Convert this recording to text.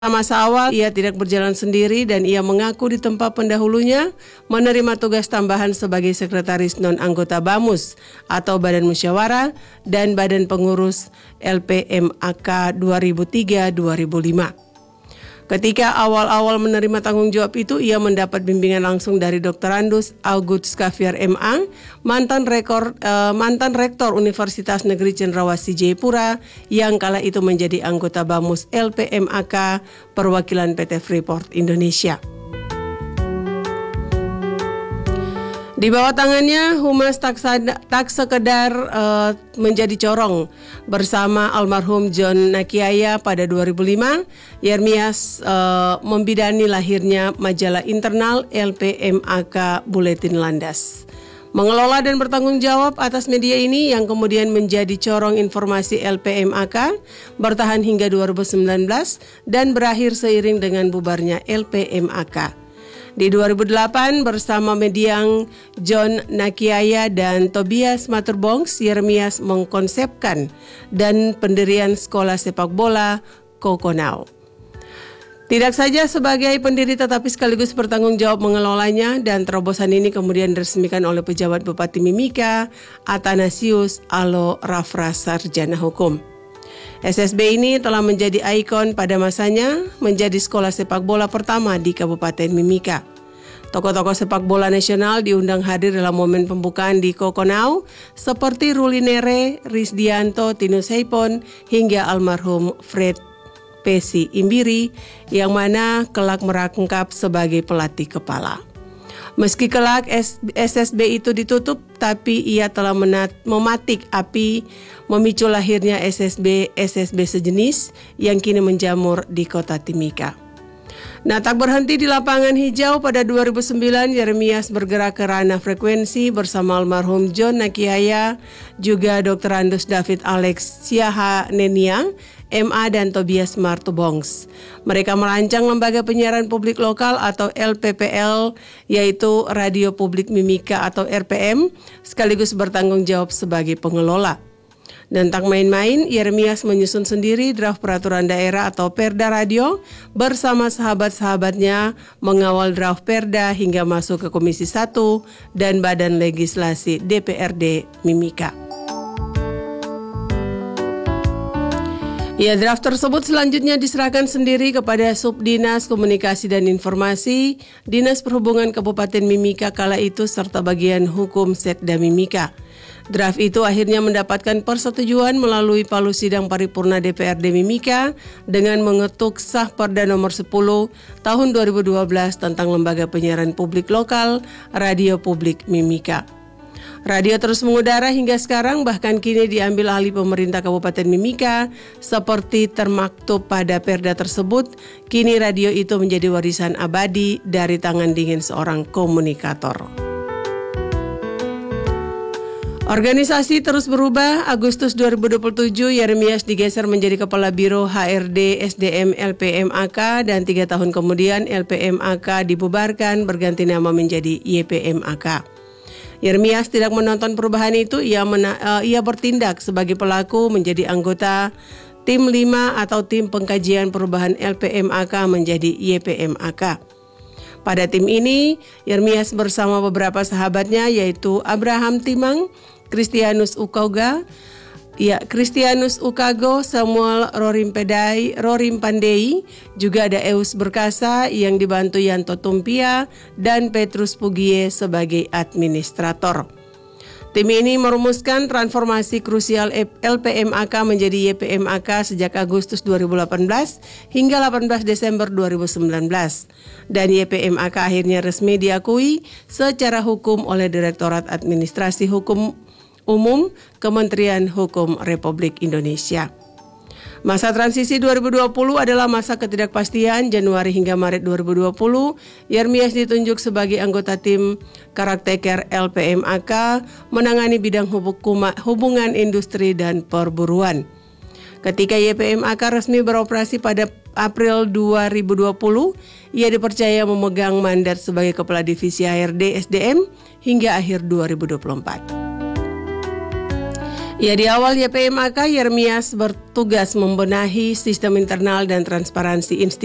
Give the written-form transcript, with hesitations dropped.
Masa awal, ia tidak berjalan sendiri dan ia mengaku di tempat pendahulunya menerima tugas tambahan sebagai sekretaris non-anggota BAMUS atau Badan Musyawarah dan Badan Pengurus LPMAK 2003-2005. Ketika awal-awal menerima tanggung jawab itu, ia mendapat bimbingan langsung dari Dr. Andus August Kaviar MA, mantan rektor Universitas Negeri Cendrawasih Jayapura yang kala itu menjadi anggota BAMUS LPMAK perwakilan PT Freeport Indonesia. Di bawah tangannya, Humas tak sekedar menjadi corong. Bersama almarhum John Nakiaya pada 2005, Yermias membidani lahirnya majalah internal LPMAK Buletin Landas. Mengelola dan bertanggung jawab atas media ini yang kemudian menjadi corong informasi LPMAK bertahan hingga 2019 dan berakhir seiring dengan bubarnya LPMAK. Di 2008 bersama Mediang John Nakiaya dan Tobias Maturbongs, Yermias mengkonsepkan dan pendirian sekolah sepak bola Kokonau. Tidak saja sebagai pendiri tetapi sekaligus bertanggung jawab mengelolanya, dan terobosan ini kemudian diresmikan oleh pejabat Bupati Mimika, Athanasius Alo Rafra Sarjana Hukum. SSB ini telah menjadi ikon pada masanya, menjadi sekolah sepak bola pertama di Kabupaten Mimika. Tokoh-tokoh sepak bola nasional diundang hadir dalam momen pembukaan di Kokonau seperti Ruli Nere, Risdianto, Tinus Heipon, hingga almarhum Fred Pesi Imbiri yang mana kelak merangkap sebagai pelatih kepala. Meski kelak SSB itu ditutup, tapi ia telah mematik api memicu lahirnya SSB sejenis yang kini menjamur di kota Timika. Nah, tak berhenti di lapangan hijau, pada 2009 Yermias bergerak ke ranah frekuensi bersama almarhum John Nakiaya, juga Dr. Andus David Alex Siaha Neniang, MA dan Tobias Maturbongs. Mereka merancang lembaga penyiaran publik lokal atau LPPL, yaitu Radio Publik Mimika atau RPM, sekaligus bertanggung jawab sebagai pengelola. Dan tak main-main, Yermias menyusun sendiri draft peraturan daerah atau Perda Radio bersama sahabat-sahabatnya, mengawal draft Perda hingga masuk ke Komisi 1 dan Badan Legislasi DPRD Mimika. Draft tersebut selanjutnya diserahkan sendiri kepada Subdinas Komunikasi dan Informasi, Dinas Perhubungan Kabupaten Mimika kala itu serta bagian hukum Setda Mimika. Draft itu akhirnya mendapatkan persetujuan melalui palu sidang paripurna DPRD Mimika dengan mengetuk sah Perda nomor 10 tahun 2012 tentang Lembaga Penyiaran Publik Lokal Radio Publik Mimika. Radio terus mengudara hingga sekarang, bahkan kini diambil alih pemerintah Kabupaten Mimika. Seperti termaktub pada Perda tersebut, kini radio itu menjadi warisan abadi dari tangan dingin seorang komunikator. Organisasi terus berubah. Agustus 2027, Yermias digeser menjadi Kepala Biro HRD SDM LPMAK dan 3 tahun kemudian LPMAK dibubarkan berganti nama menjadi YPMAK. Yermias tidak menonton perubahan itu, ia bertindak sebagai pelaku menjadi anggota Tim 5 atau Tim Pengkajian Perubahan LPMAK menjadi YPMAK. Pada tim ini, Yermias bersama beberapa sahabatnya yaitu Abraham Timang, Kristianus Ukago, Samuel Rorim Pandei, juga ada Eus Berkasa yang dibantu Yanto Tumpia dan Petrus Pugie sebagai administrator. Tim ini merumuskan transformasi krusial LPMAK menjadi YPMAK sejak Agustus 2018 hingga 18 Desember 2019. Dan YPMAK akhirnya resmi diakui secara hukum oleh Direktorat Administrasi Hukum Umum Kementerian Hukum Republik Indonesia. Masa transisi 2020 adalah masa ketidakpastian. Januari hingga Maret 2020, Yermias ditunjuk sebagai anggota tim Karakteker LPMAK menangani bidang hubungan industri dan perburuan. Ketika YPMAK resmi beroperasi pada April 2020, ia dipercaya memegang mandat sebagai Kepala Divisi HRD SDM hingga akhir 2024. Ya, di awal YPMAK, Yermias bertugas membenahi sistem internal dan transparansi institusi